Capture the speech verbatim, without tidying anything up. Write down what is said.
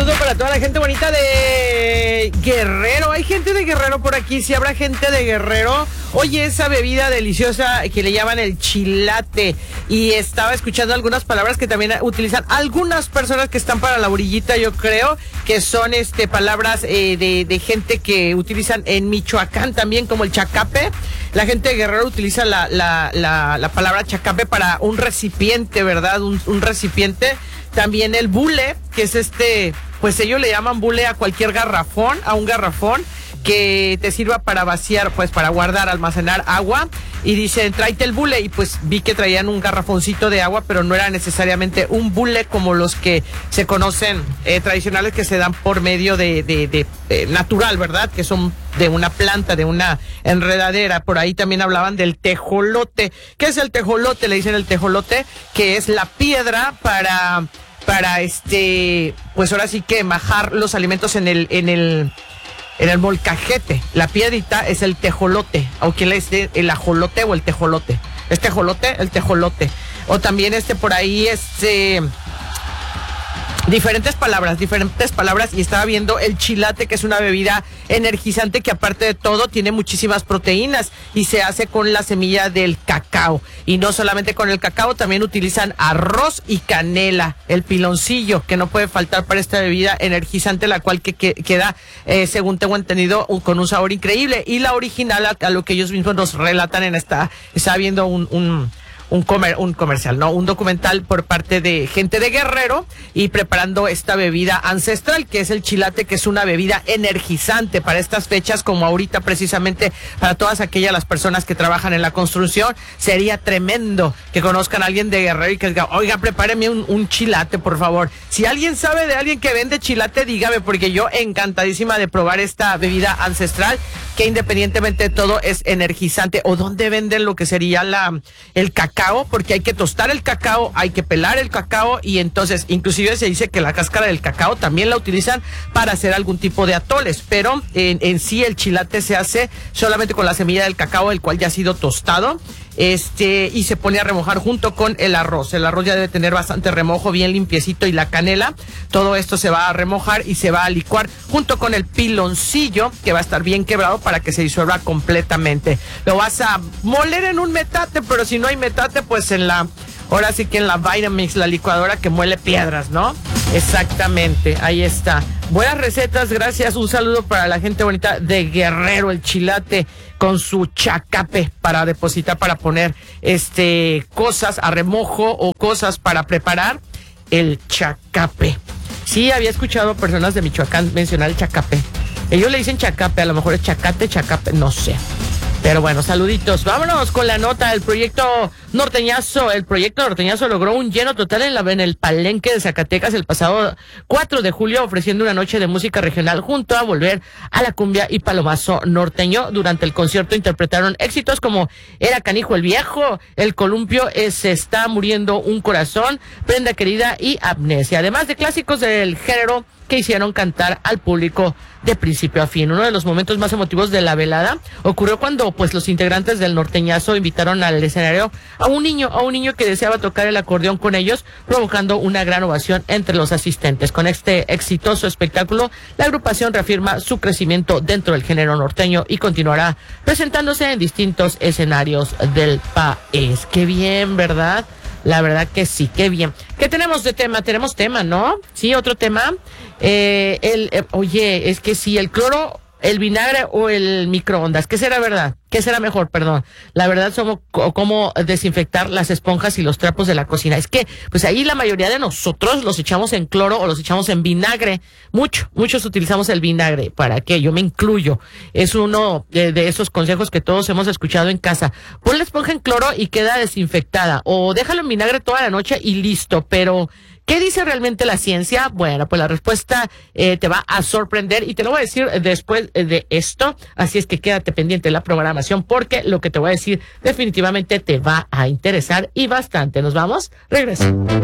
saludo para toda la gente bonita de Guerrero. Hay gente de Guerrero por aquí, si habrá gente de Guerrero. Oye, esa bebida deliciosa que le llaman el chilate. Y estaba escuchando algunas palabras que también utilizan algunas personas que están para la orillita, yo creo, que son este palabras eh, de, de gente que utilizan en Michoacán también, como el chacape. La gente de Guerrero utiliza la, la, la, la palabra chacape para un recipiente, ¿verdad? Un, un recipiente. También el bule, que es este, pues ellos le llaman bule a cualquier garrafón, a un garrafón que te sirva para vaciar, pues para guardar, almacenar agua. Y dicen, tráete el bule, y pues vi que traían un garrafoncito de agua, pero no era necesariamente un bule como los que se conocen eh, tradicionales, que se dan por medio de, de, de, de natural, ¿verdad? Que son de una planta, de una enredadera. Por ahí también hablaban del tejolote. ¿Qué es el tejolote? Le dicen el tejolote, que es la piedra para, para este, pues ahora sí que majar los alimentos en el, en el, en el molcajete. La piedrita es el tejolote, o quien le dice el ajolote o el tejolote. ¿Es tejolote? El tejolote. O también este por ahí, este... Diferentes palabras, diferentes palabras, y estaba viendo el chilate, que es una bebida energizante que aparte de todo tiene muchísimas proteínas y se hace con la semilla del cacao. Y no solamente con el cacao, también utilizan arroz y canela, el piloncillo, que no puede faltar para esta bebida energizante, la cual que, que queda, eh, según tengo entendido, un, con un sabor increíble. Y la original, a, a lo que ellos mismos nos relatan en esta, estaba viendo un... un Un, comer, un comercial, no, un documental por parte de gente de Guerrero y preparando esta bebida ancestral, que es el chilate, que es una bebida energizante para estas fechas, como ahorita precisamente para todas aquellas las personas que trabajan en la construcción. Sería tremendo que conozcan a alguien de Guerrero y que diga, oiga, prepáreme un, un chilate, por favor. Si alguien sabe de alguien que vende chilate, dígame, porque yo encantadísima de probar esta bebida ancestral, que independientemente de todo es energizante. O dónde venden lo que sería la el cacao, porque hay que tostar el cacao, hay que pelar el cacao, y entonces inclusive se dice que la cáscara del cacao también la utilizan para hacer algún tipo de atoles, pero en, en sí el chilate se hace solamente con la semilla del cacao, el cual ya ha sido tostado, este, y se pone a remojar junto con el arroz. El arroz ya debe tener bastante remojo, bien limpiecito, y la canela. Todo esto se va a remojar y se va a licuar junto con el piloncillo, que va a estar bien quebrado para que se disuelva completamente. Lo vas a moler en un metate, pero si no hay metate, pues en la, ahora sí que en la Vitamix, la licuadora que muele piedras, ¿no? Exactamente, ahí está. Buenas recetas, gracias. Un saludo para la gente bonita de Guerrero, el chilate con su chacape para depositar, para poner este cosas a remojo o cosas para preparar el chacape. Sí, había escuchado personas de Michoacán mencionar el chacape. Ellos le dicen chacape, a lo mejor es chacate, chacape, no sé. Pero bueno, saluditos. Vámonos con la nota. El proyecto Norteñazo, el proyecto Norteñazo logró un lleno total en, la, en el Palenque de Zacatecas el pasado cuatro de julio, ofreciendo una noche de música regional junto a Volver a la Cumbia y Palomazo Norteño. Durante el concierto interpretaron éxitos como Era Canijo el Viejo, El Columpio, es, Se Está Muriendo un Corazón, Prenda Querida y Amnesia, además de clásicos del género que hicieron cantar al público de principio a fin. Uno de los momentos más emotivos de la velada ocurrió cuando pues los integrantes del Norteñazo invitaron al escenario a un niño, a un niño que deseaba tocar el acordeón con ellos, provocando una gran ovación entre los asistentes. Con este exitoso espectáculo, la agrupación reafirma su crecimiento dentro del género norteño y continuará presentándose en distintos escenarios del país. Qué bien, ¿verdad? La verdad que sí, qué bien. ¿Qué tenemos de tema? Tenemos tema, ¿no? Sí, otro tema. Eh, el, eh, oye, es que sí, el cloro, el vinagre o el microondas. ¿Qué será verdad? ¿Qué será mejor? Perdón. La verdad, somos cómo desinfectar las esponjas y los trapos de la cocina. Es que, pues ahí la mayoría de nosotros los echamos en cloro o los echamos en vinagre. Mucho, muchos utilizamos el vinagre. ¿Para qué? Yo me incluyo. Es uno de, de esos consejos que todos hemos escuchado en casa. Pon la esponja en cloro y queda desinfectada. O déjalo en vinagre toda la noche y listo. Pero ¿qué dice realmente la ciencia? Bueno, pues la respuesta eh, te va a sorprender y te lo voy a decir después de esto. Así es que quédate pendiente de la programación, porque lo que te voy a decir definitivamente te va a interesar y bastante. ¿Nos vamos? Regreso.